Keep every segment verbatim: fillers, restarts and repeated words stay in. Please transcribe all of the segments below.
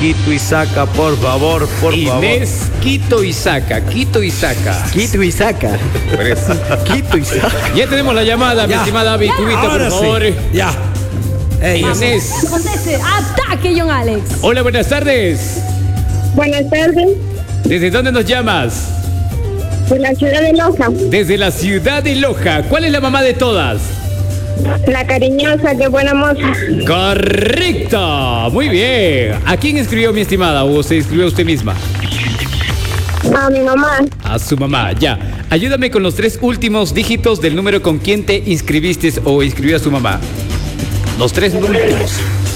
Quito y saca, por favor, por favor. Inés, Quito y saca, Quito y saca. Quito y saca. Quito y saca. Ya tenemos la llamada, mi Ya. estimada Abby, Cubita, por Ahora favor. sí. Ya. Ey, Inés. Conteste, ataque, John Alex. Hola, buenas tardes. Buenas tardes, ¿Desde dónde nos llamas? de la ciudad de Loja. Desde la ciudad de Loja. ¿Cuál es la mamá de todas? La cariñosa, qué buena moza. Correcto. Muy bien. ¿A quién escribió, mi estimada? ¿O se escribió usted misma? A mi mamá, A su mamá, ya. Ayúdame con los tres últimos dígitos del número con quien te inscribiste o inscribió a su mamá. Los tres últimos.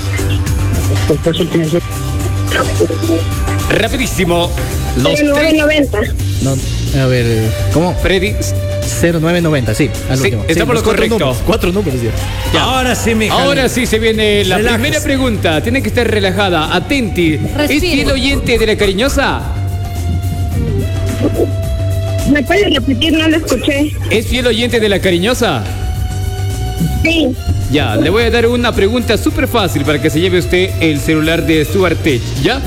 Rapidísimo. Los cero nueve tres. noventa. No, a ver, ¿cómo? Freddy. cero nueve noventa, sí. Al Sí, último. estamos los lo cuatro correcto. números, cuatro números ya. Ya. Ahora sí, mi Ahora sí se viene la Relájese. primera pregunta. Tiene que estar relajada. Atenti. ¿Es Respire. fiel oyente de la cariñosa? ¿Me puede repetir? No lo escuché. ¿Es fiel oyente de la cariñosa? Sí, Ya, le voy a dar una pregunta súper fácil para que se lleve usted el celular de Stuart Tech. ¿Ya?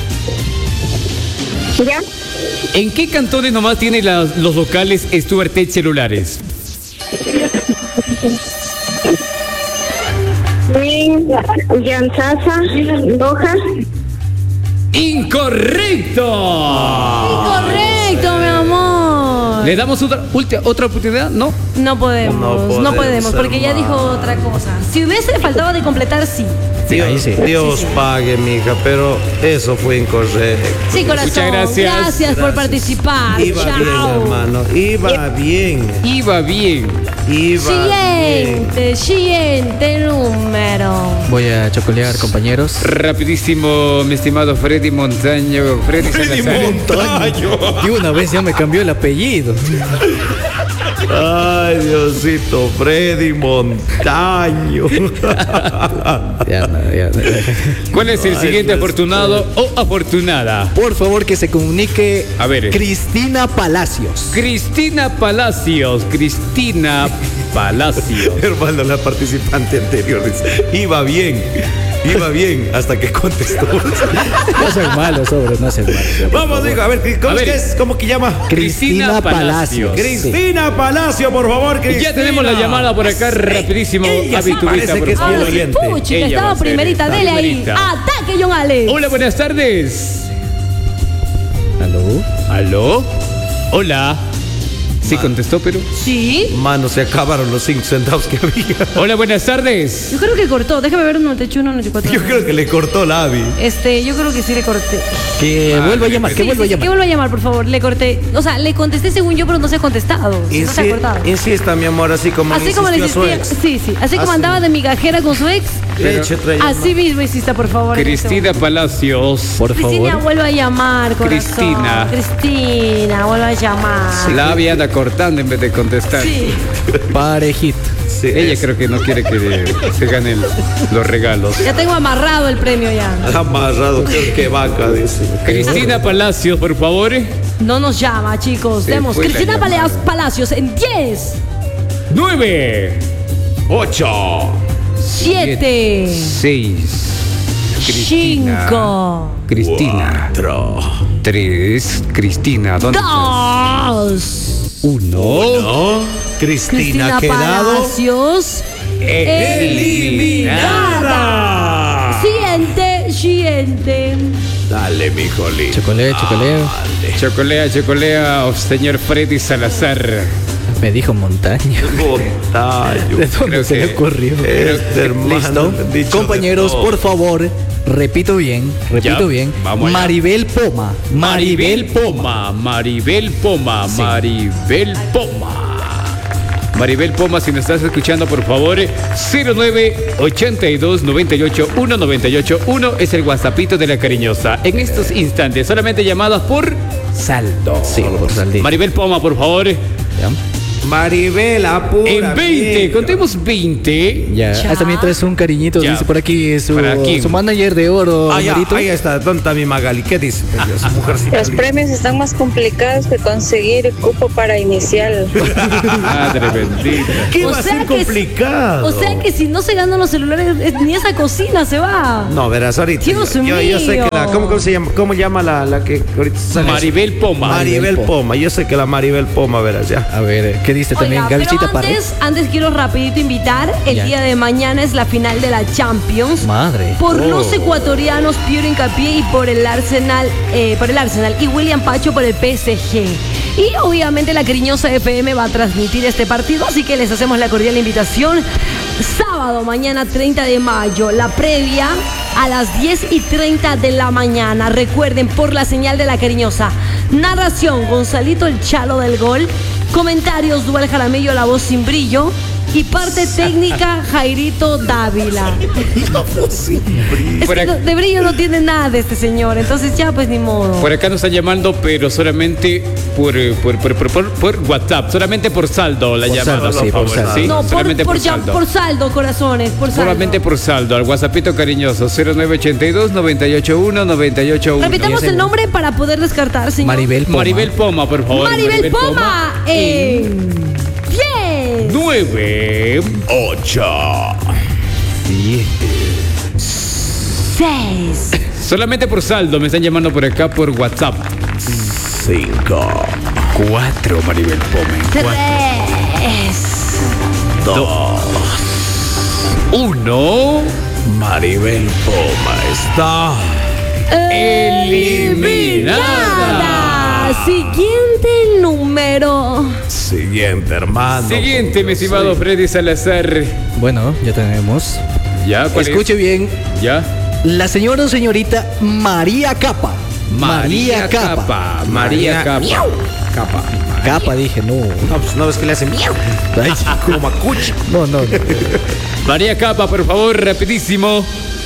¿ya? ¿En qué cantones nomás tiene las- los locales Stuart Tech celulares? En Llanzasa, Loja. ¡Incorrecto! Correcto, mi amor. ¿Le damos otra, ulti- otra oportunidad? ¿No? No podemos, No no podemos, podemos, porque ya hermano. dijo otra cosa. Si hubiese faltado de completar, sí. Sí, ahí sí. Dios pague, mija, pero eso fue incorrecto. Sí, corazón. Muchas gracias. Gracias por participar. Iba bien, Chao. hermano. Iba bien. Iba bien. Iba bien. Siguiente, siguiente número. Voy a chocolear, compañeros. Rapidísimo, mi estimado Freddy Montaño. Freddy, Salazar. Montaño. Y una vez ya me cambió el apellido. Ay, Diosito, Freddy Montaño. Ya, no, ya, no. ¿Cuál es el Ay, siguiente pues, afortunado o afortunada? Por favor, que se comunique A ver. Cristina Palacios. Cristina Palacios. Cristina Palacios. Hermano, la participante anterior dice, iba bien, iba bien, hasta que contestó. No sean malos, sobre, no sean malos. Vamos, dijo, a ver, ¿cómo A ver. es? ¿Cómo que llama? Cristina Palacios. Cristina Palacio, por favor, Cristina. Ya tenemos la llamada por acá, rapidísimo. Ella sí Abby, tu parece vista, por que es favor. fiel Ahora sí, oyente. puchi, que Ella va estaba a ser primerita, esta dele ahí. primerita. Ataque, John Alex. Hola, buenas tardes. ¿Aló? ¿Aló? Hola. Sí contestó, pero... Sí. Mano, se acabaron los cinco centavos que había. Hola, buenas tardes. Yo creo que cortó. Déjame ver un noventa y uno, noventa y cuatro. Yo creo que le cortó la Abby. Este, yo creo que sí le corté. Que Ah, vuelva a llamar, que Sí, vuelva a sí, sí, que llamar. vuelva a llamar, por favor. Le corté. O sea, le contesté según yo, pero no se ha contestado. No se ha Insi- cortado. insista, mi amor, así como Así como le insistió a insistía. su ex. Sí, sí. Así como Así. andaba de migajera con su ex. Leche traía Así mismo insista, por favor. en este Cristina Palacios. Por Cristina, favor. vuelva a llamar, corazón. Cristina. Cristina, vuelva a llamar. La Abby anda cortando en vez de contestar. Sí. Parejito. Sí, Ella es- creo que no quiere que se ganen los regalos. Ya tengo amarrado el premio ya. amarrado, creo que vaca, dice. Cristina Palacios, por favor. No nos llama, chicos. Se Demos fue la Cristina llamada. Palacios, Palacios en diez, Nueve. Ocho. siete, Seis. Cristina. cinco, Cristina. Cuatro. Tres. Cristina. ¿Dónde estás? dos. Uno. No. Cristina, Cristina ha quedado Palacios. eliminada. Siguiente, siguiente. Dale, mi jolín. Chocoleo, chocoleo. Chocolea, chocolea, oh, señor Freddy Salazar. Me dijo montaña. Montaño. ¿De dónde Creo se que- le ocurrió? Este hermano. ¿Listo? dicho Compañeros, de todo. por favor, repito bien, repito Ya, bien. vamos allá. Maribel Poma. Maribel Poma, Maribel Poma, Sí. Maribel Poma. Maribel Poma, si me estás escuchando, por favor, cero nueve ochenta y dos noventa y ocho uno noventa y ocho uno es el WhatsAppito de la cariñosa. En estos instantes, solamente llamadas por saldo. Sí, por saldito. Maribel Poma, por favor. Ya. Maribel, apura. En veinte, bien. contemos veinte. Ya, Ya. hasta mientras un cariñito, Ya. dice por aquí su, ¿Para quién? su manager de oro, Ah, ya, Marito. ahí está. ¿Dónde está mi Magali? ¿Qué dice? Su mujercita Los linda. premios están más complicados que conseguir cupo para inicial. Madre bendita. ¿Qué O va a sea ser que- complicado? O sea que si no se ganan los celulares, eh, ni esa cocina se va. No, verás, ahorita. Dios yo, yo, yo sé mío. que la. ¿Cómo, cómo se llama? ¿Cómo llama la, la que ahorita sale? Maribel Poma. Maribel Maribel Poma. Yo sé que la Maribel Poma, verás, ya. A ver, ¿qué dice también? Oiga, pero Gabrielita Parra. antes, antes quiero rapidito invitar, el Ya. día de mañana es la final de la Champions. Madre. Por Oh. los ecuatorianos Piero Hincapié y por el Arsenal, eh, por el Arsenal y William Pacho por el P S G. Y obviamente la cariñosa F M va a transmitir este partido, así que les hacemos la cordial invitación. Sábado, mañana treinta de mayo, la previa a las diez y treinta de la mañana. Recuerden, por la señal de la cariñosa. Narración, Gonzalito el Chalo del Gol. Comentarios, Dual Jaramillo, la voz sin brillo. Y parte técnica, Jairito Dávila. Es Por que ac- no- de brillo no tiene nada de este señor, entonces ya pues ni modo. Por acá nos están llamando, pero solamente por, eh, por, por, por, por- por WhatsApp, solamente por saldo la Por llamada, saldo, sí, por favor, saldo. ¿sí? no, por, solamente por, por, ya- saldo. por saldo, corazones, por saldo. Solamente por saldo, al WhatsAppito cariñoso, cero nueve ochenta y dos, noventa y ocho uno, noventa y ocho uno. Repitamos el nombre para poder descartar, señor. Maribel Poma. Maribel Poma, por favor. Maribel Poma. En diez, nueve, Ocho. seis, solamente por saldo, me están llamando por acá por WhatsApp. Cinco. Cuatro, Maribel Poma. en cuatro. tres, Dos. Uno. Maribel Poma está. Eliminada. Siguiente número. Siguiente, hermano. Siguiente, mi estimado Freddy Salazar. Bueno, ya tenemos. ¿Ya? ¿Cuál es? Escuche bien. ¿Ya? La señora o señorita María Capa. María Capa. María Capa. Capa. Capa, dije, no. No, pues no ves que le hacen miau. Ay, Como macuchi. no, no, no. María Capa, por favor, rapidísimo.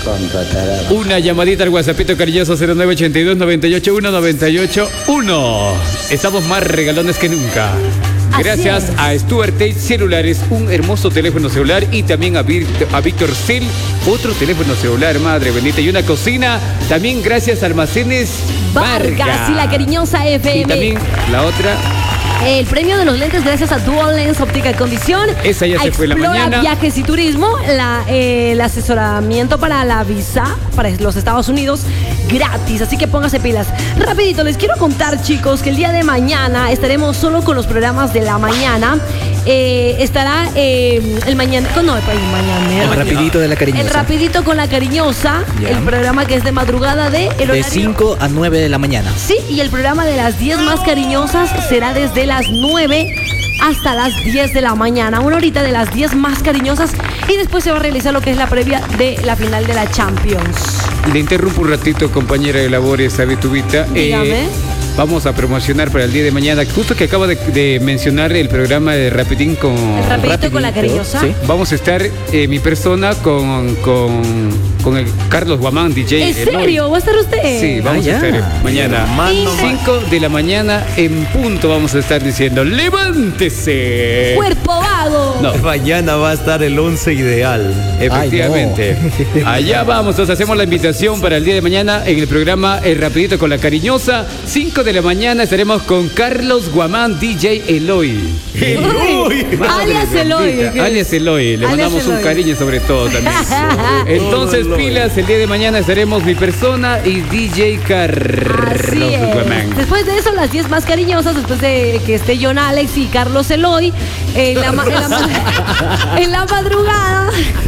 Una llamadita al WhatsAppito cariñoso cero nueve ochenta y dos, noventa y ocho uno, noventa y ocho uno. Estamos más regalones que nunca. Así Gracias es. a Stuart Tate Celulares, un hermoso teléfono celular, y también a, Víctor- a Víctor Cell, otro teléfono celular, madre bendita, y una cocina. También gracias a Almacenes Vargas Vargas. y la cariñosa F M. Y también la otra. El premio de los lentes gracias a Dual Lens Óptica y Condición. Esa ya a se fue la Explora mañana. Viajes y Turismo, la, eh, el asesoramiento para la visa para los Estados Unidos gratis, así que póngase pilas. Rapidito, les quiero contar, chicos, que el día de mañana estaremos solo con los programas de la mañana. Eh, estará eh, el mañana, no, el mañana. El rapidito de la El cariñosa. rapidito con la cariñosa, Ya. el programa que es de madrugada de el De horario- cinco a nueve de la mañana. Sí, y el programa de las diez más cariñosas será desde las nueve hasta las diez de la mañana. Una horita de las diez más cariñosas y después se va a realizar lo que es la previa de la final de la Champions. Le interrumpo un ratito, compañera de labores, Abitubita. Dígame. Vamos a promocionar para el día de mañana, justo que acaba de, de mencionar el programa de Rapidín con... El rapidito con la cariñosa. sí. Vamos a estar, eh, mi persona, con, con, con el Carlos Guamán, D J. ¿En Eloy. serio? ¿Va a estar usted? Sí, vamos Ah, a ya. estar eh, mañana. Hermano, cinco de la mañana en punto vamos a estar diciendo, ¡levántese! Cuerpo vago. No. Mañana va a estar el once ideal. Efectivamente. Allá vamos, entonces hacemos la invitación para el día de mañana en el programa El Rapidito con la Cariñosa. cinco de la mañana estaremos con Carlos Guamán, D J Eloy. Eloy. Alias Eloy. Bendita. Alias Eloy. Le Alias mandamos un Eloy. cariño sobre todo también. Entonces, Eloy. pilas, el día de mañana estaremos mi persona y D J Carlos Así Guamán. es. Después de eso, las diez más cariñosas, después de que esté John Alex y Carlos Eloy, en la, ma- en la, ma- en la madrugada.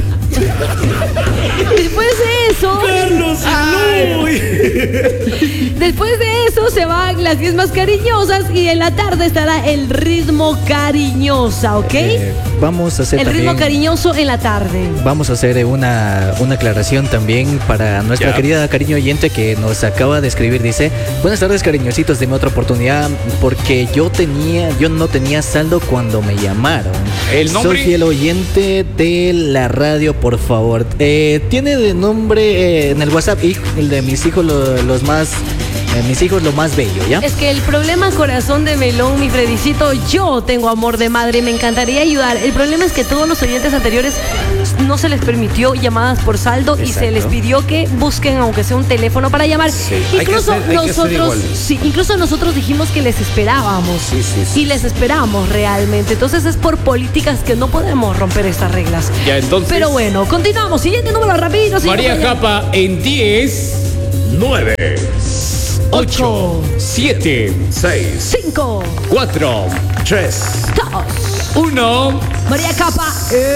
Después de eso, Carlos Eloy. después de eso se van las diez más cariñosas y en la tarde estará el ritmo cariñosa, ¿ok? Eh, vamos a hacer el ritmo también- cariñoso en la tarde. Vamos a hacer una, una aclaración también para nuestra Ya. querida cariño oyente que nos acaba de escribir. Dice, buenas tardes cariñositos, deme otra oportunidad porque yo tenía, yo no tenía saldo cuando me llamaron. ¿El nombre? Soy fiel oyente de la radio, por favor. Eh, tiene de nombre eh, en el WhatsApp, y el de mis hijos lo- los más eh, mis hijos lo más bello, ¿ya? Es que el problema, corazón de melón, mi Fredicito, yo tengo amor de madre, me encantaría ayudar. El problema es que todos los oyentes anteriores no se les permitió llamadas por saldo y se les pidió que busquen aunque sea un teléfono para llamar. Sí, hay que Incluso ser- hay que ser nosotros, igual. sí, incluso nosotros dijimos que les esperábamos. Sí, sí, sí. Y les esperamos realmente. Entonces es por políticas que no podemos romper estas reglas. Ya, entonces. Pero bueno, continuamos. Siguiente número rapidito. señor María Guayán. Japa en diez, nueve, ocho, siete, seis, Cinco, cuatro, tres. dos. uno. María Capa,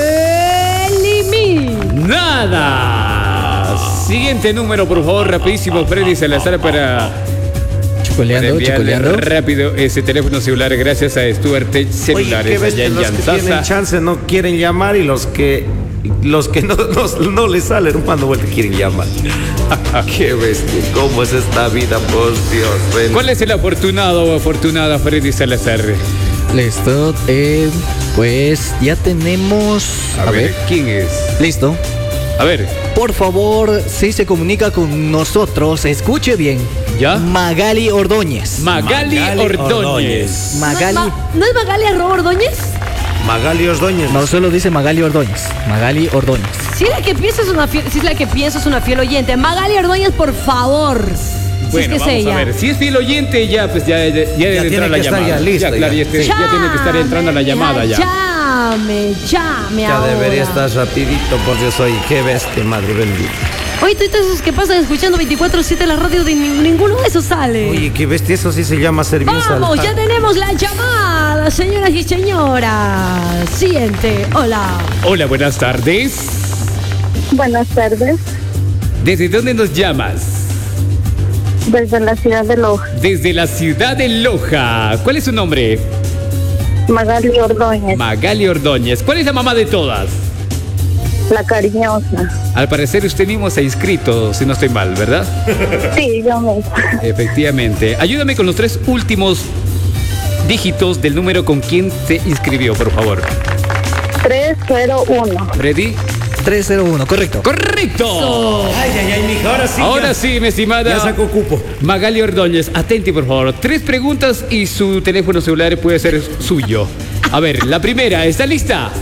elimina. Nada. Siguiente número, por favor, rapidísimo, Freddy Salazar, para, para Chocoleando, enviarle chocoleando. rápido ese teléfono celular gracias a Stuart Tech Oye, Celulares ¿qué ves allá que en los que tienen Yanzasa. chance no quieren llamar y los que los que no, no, no les salen cuando vuelta quieren llamar? Qué bestia, cómo es esta vida, por Dios. ven. ¿Cuál es el afortunado o afortunada Freddy Salazar? Listo, eh, pues ya tenemos. A, ver. ¿quién es? Listo. A ver, Por favor, si se comunica con nosotros, escuche bien. ¿Ya? Magali Ordóñez. Magali, Magali Ordóñez. Ordóñez. Magali. ¿No, es Ma- ¿no es Magali arroba Ordóñez? Magali Ordóñez. No, solo dice Magali Ordóñez. Magali Ordóñez. Si es la que pienso es una fiel, si es la que pienso es una fiel oyente. Magali Ordóñez, por favor. Si Bueno, es que vamos es ella. a ver. Si es fiel oyente, ya pues ya, ya, ya debe tiene entrar la que estar llamada. ya lista, claro, ya. ya, este- ya tiene que estar entrando la llamada ya. Llame, llame Ya ahora. debería estar rapidito, por Dios, oye, qué bestia, madre bendita. Oye, tú esos que pasan escuchando veinticuatro siete la radio, de ni- ninguno de esos sale. Oye, qué bestia, eso sí se llama servicio al- Vamos, ya tenemos la llamada, señoras y señoras. Siguiente, hola. Hola, buenas tardes. Buenas tardes, ¿Desde dónde nos llamas? desde la ciudad de Loja, Desde la ciudad de Loja. ¿Cuál es su nombre? Magali Ordóñez, Magali Ordóñez. ¿Cuál es la mamá de todas? la cariñosa. Al parecer usted mismo se ha inscrito, si no estoy mal, ¿verdad? Sí, yo misma. Efectivamente. Ayúdame con los tres últimos dígitos del número con quien se inscribió, por favor. tres cero uno. ¿Ready? tres cero uno, correcto. ¡Correcto! Ay, ay, ay, mija, ahora sí. Ahora ya, sí, mi estimada Ya sacó cupo. Magali Ordóñez, atenti por favor. Tres preguntas y su teléfono celular puede ser suyo. A ver, la primera, ¿está lista?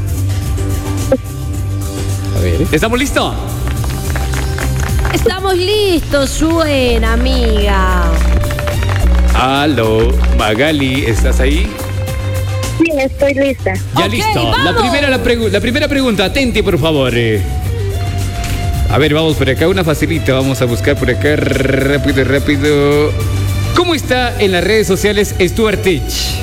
A ver, ¿estamos listos? Estamos listos, suena, amiga. Aló, Magali, ¿estás ahí? Sí, estoy lista. Ya Ok, listo. La vamos. primera, la, pregu- la primera pregunta, atenti por favor. eh. A ver, vamos por acá, una facilita. Vamos a buscar por acá rápido, rápido. ¿Cómo está en las redes sociales Stuart Tech?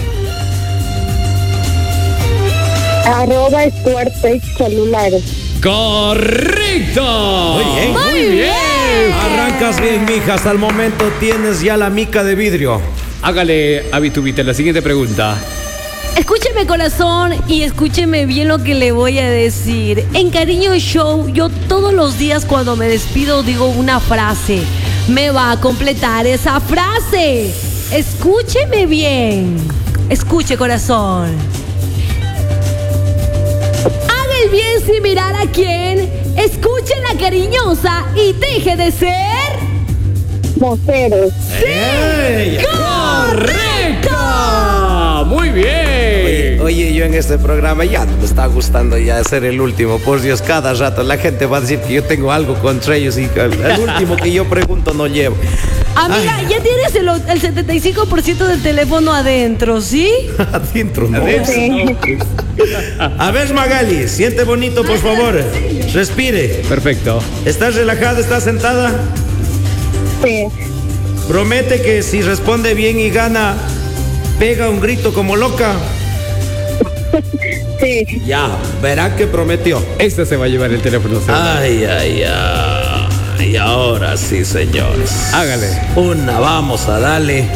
Arroba Stuart Tech Celulares. ¡Correcto! Muy bien. Muy bien. Arrancas bien, mija. Hasta el momento tienes ya la mica de vidrio. Hágale, Abitubita, la siguiente pregunta. Escúcheme, corazón, y escúcheme bien lo que le voy a decir. En Cariño Show, yo todos los días cuando me despido digo una frase. Me va a completar esa frase. Escúcheme bien. Escuche, corazón. Haga el bien sin mirar a quién. Escuche la cariñosa y deje de ser. Moceros. ¡Ey! ¡Correcto! Muy bien. Oye, oye, yo en este programa ya me está gustando ya ser el último. Por Dios, cada rato la gente va a decir que yo tengo algo contra ellos y el, el último que yo pregunto no llevo. Amiga, ya tienes el, el setenta y cinco por ciento del teléfono adentro, ¿sí? Adentro, ¿no? Sí. A ver, Magali, siente bonito, por favor. Respire. Perfecto. ¿Estás relajada? ¿Estás sentada? Sí. Promete que si responde bien y gana, pega un grito como loca. Sí. Ya, verá que prometió. Esta se va a llevar el teléfono celular. Ay, ay, ay. Y ahora sí, señores. Hágale. Una, vamos a darle.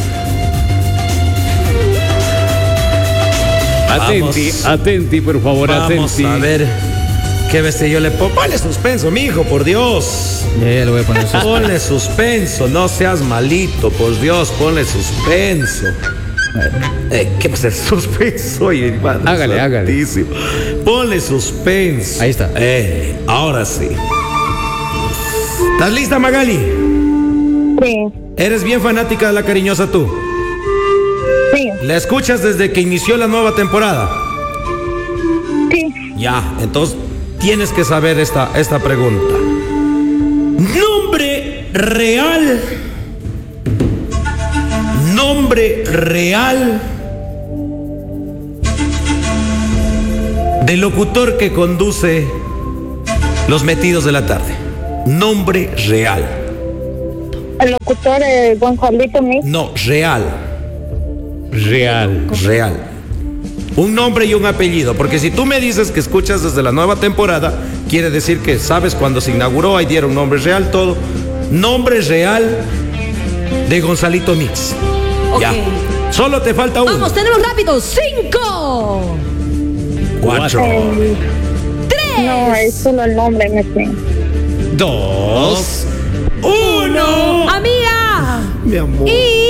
Atenti, Vamos. atenti, por favor, Vamos atenti. a ver. ¿Qué bestia yo le pongo? Ponle suspenso, mijo, por Dios. Ya, ya le voy a poner sus- Ponle suspenso, no seas malito, por Dios, ponle suspenso. Eh, ¿Qué pasa? Suspenso, oye, hermano. Hágale, hágale. santísimo. Ponle suspenso. Ahí está. Eh, ahora sí. ¿Estás lista, Magali? Sí. ¿Eres bien fanática de La Cariñosa tú? Sí, ¿La escuchas desde que inició la nueva temporada? sí. Ya, entonces tienes que saber esta, esta pregunta. Nombre real. Nombre real del locutor que conduce Los Metidos de la Tarde. Nombre real. El locutor es Gonzalito Mix. No, real. Real. Real. Un nombre y un apellido, porque si tú me dices que escuchas desde la nueva temporada, quiere decir que sabes cuando se inauguró, ahí dieron nombre real, todo. Nombre real de Gonzalito Mix. Ok. Ya. Solo te falta uno. Vamos, tenemos rápido. Cinco. Cuatro. Eh, Tres. no, es solo el nombre, me sé. Dos. Uno. Amiga. Mi amor. Y...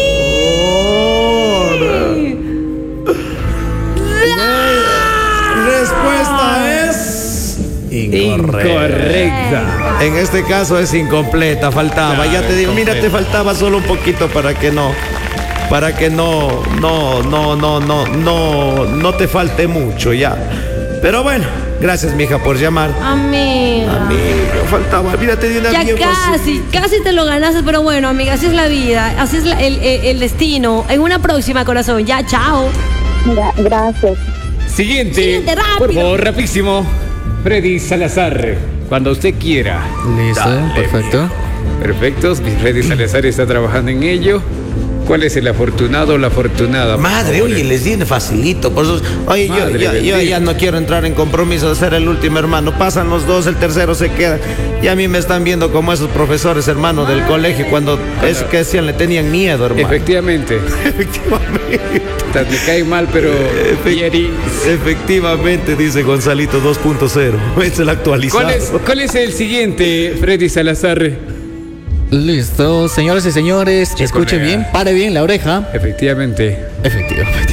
La respuesta es incorrecta. Incorrecta. En este caso es incompleta, faltaba. Claro, Ya te digo, mira, te incompleta. faltaba solo un poquito para que no, para que no, no, no, no, no, no, no te falte mucho ya. Pero bueno, gracias, mija, por llamar. Amiga. Amigo, faltaba. Mira, te di una Ya bien fácil. casi, casi te lo ganaste, pero bueno, amiga, así es la vida, así es la- el, el- el destino. En una próxima, corazón. Ya, chao. Gra- gracias. Siguiente. Siguiente, rápido. Por favor, rapidísimo. Freddy Salazar. Cuando usted quiera. Listo, Dale, perfecto. Perfecto. Freddy Salazar está trabajando en ello. ¿Cuál es el afortunado o la afortunada? Madre, oye, les viene facilito. Por eso, oye, yo, Madre yo- yo bendita. ya no quiero entrar en compromiso de ser el último hermano. Pasan los dos, el tercero se queda. Y a mí me están viendo como esos profesores, hermano, del colegio, cuando es que decían, le tenían miedo, hermano. Efectivamente. Efectivamente. Te me cae mal, pero. Yeri, Efectivamente, dice Gonzalito dos punto cero. Es el actualizado. ¿Cuál es, ¿Cuál es el siguiente, Freddy Salazar? Listo, señoras y señores, escuchen Checonea. bien, pare bien la oreja. Efectivamente. Efectivamente.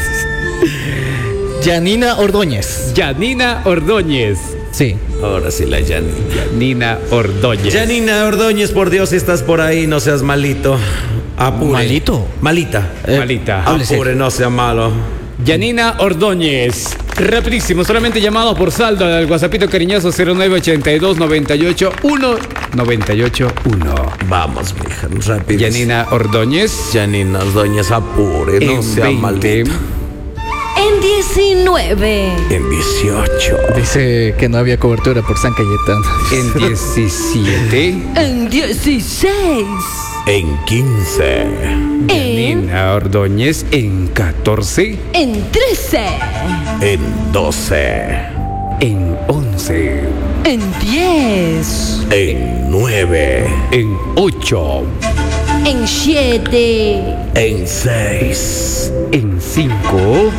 Janina Ordóñez. Janina Ordóñez. Sí. Ahora sí la Janina. Janina Ordóñez. Janina Ordóñez, por Dios, si estás por ahí, no seas malito. Apure. ¿Malito? Malita. Eh, Malita. háblese. Apure, no sea malo. Janina Ordóñez. Rapidísimo, solamente llamado por saldo al WhatsAppito cariñoso cero nueve ochenta y dos noventa y ocho uno noventa y ocho uno. Vamos, mija, rápido. Janina Ordóñez. Janina Ordóñez, apure, no En sea veinte. maldita. En diecinueve. En dieciocho. Dice que no había cobertura por San Cayetano. En diecisiete. En dieciséis. En quince. En, Janina Ordóñez. En catorce. en trece. En doce. En once. En diez. En nueve. En ocho. En siete. En seis. En cinco.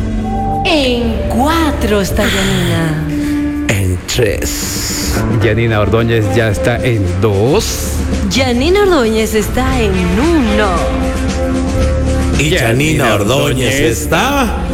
En cuatro está Janina. En tres. Janina Ordóñez ya está en dos. Janina Ordóñez está en uno. Y Janina Ordóñez está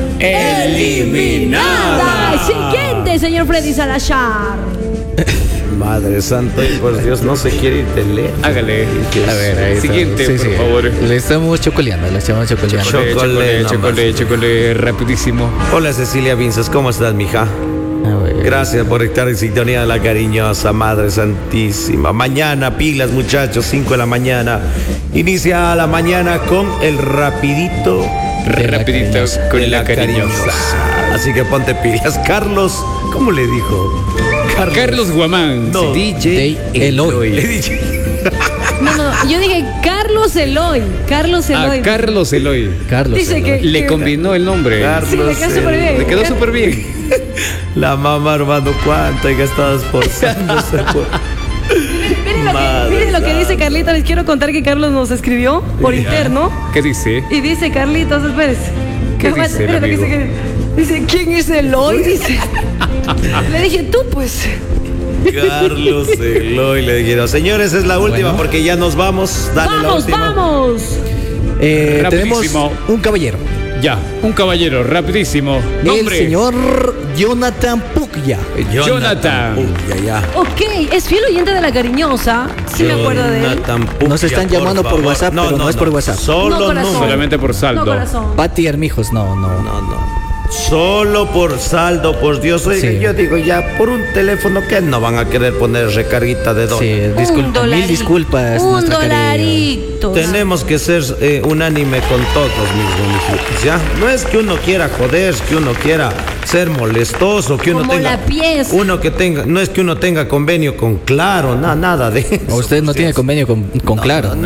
eliminada. Siguiente, señor Freddy Salazar. Madre santa, y por Dios, no se quiere ir de lejos. Hágale. A ver, ahí está. Siguiente, Sí, por sí. favor. Le estamos chocoleando, le estamos chocoleando. Chocolate. Chocolate, nomás. chocolate, chocolate, rapidísimo. Hola Cecilia Vinces, ¿cómo estás, mija? A ver. Gracias por estar en sintonía de La Cariñosa, Madre Santísima. Mañana, pilas, muchachos, cinco de la mañana. Inicia la mañana con el rapidito Rapidito cariñosa. con de la cariñosa. Así que ponte pilas. Carlos, ¿cómo le dijo? Carlos Guamán. No. D J D J Eloy. Le dije, No, no, yo dije Carlos Eloy. Carlos A Eloy. Carlos Eloy. Carlos. Dice Eloy. que- Le combinó el nombre. Carlos Sí, le quedó súper Eloy. bien. Le quedó súper bien. La mamá, hermano, cuánto hay que estar esforzándose por... Miren lo, que, Madre miren lo que santa. dice Carlitos. Les quiero contar que Carlos nos escribió por interno. ¿Qué dice? Y dice Carlitos, espérese. ¿Qué Aguanta, dice el espérate, amigo? dice, que- dice, ¿quién es Eloy? Dice. Le dije, tú pues. Carlos Eloy le dijeron. Señores, es la última Bueno. porque ya nos vamos. Dale la Vamos, última. vamos. Eh, tenemos Rapidísimo. un caballero. Ya, un caballero, rapidísimo. El Nombre. señor Jonathan Puglia. Jonathan. Uy, ya, ya. Ok, es fiel oyente de la cariñosa. Sí me acuerdo de él. Jonathan Puglia, Nos están llamando por favor. WhatsApp, pero no es por WhatsApp. Solo No, corazón. número. Solamente por saldo. No, corazón. Pati Armijos, no, no. No, no. Solo por saldo, por Dios. Oiga, Sí. yo digo, ya, por un teléfono que no van a querer poner recarguita de dólar. Sí, Un disculpa, mil dolarito. disculpas. Un nuestra querida. dolarito. Tenemos que ser eh, unánime con todos mis municipios, ¿ya? No es que uno quiera joder, que uno quiera ser molestoso, que uno Como tenga... la pieza. Uno que tenga... No es que uno tenga convenio con Claro, na- nada de eso. Usted no tiene convenio con, con No, Claro. no,